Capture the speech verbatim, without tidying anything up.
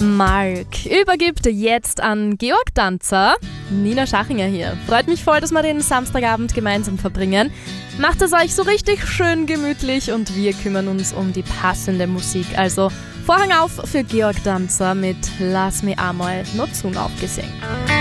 Mark übergibt jetzt an Georg Danzer. Nina Schachinger hier. Freut mich voll, dass wir den Samstagabend gemeinsam verbringen. Macht es euch so richtig schön gemütlich und wir kümmern uns um die passende Musik. Also Vorhang auf für Georg Danzer mit Lass mich einmal noch zu aufgesehen.